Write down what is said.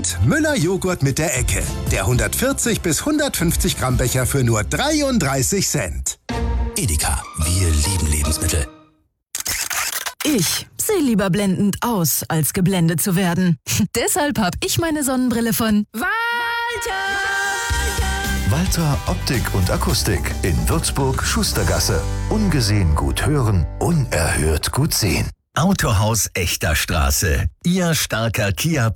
Und Müller Joghurt mit der Ecke. Der 140 bis 150 Gramm Becher für nur 33 Cent. Edeka, wir lieben Lebensmittel. Ich sehe lieber blendend aus, als geblendet zu werden. Deshalb habe ich meine Sonnenbrille von Walter. Walter Optik und Akustik in Würzburg Schustergasse. Ungesehen gut hören, unerhört gut sehen. Autohaus Echter Straße. Ihr starker Kia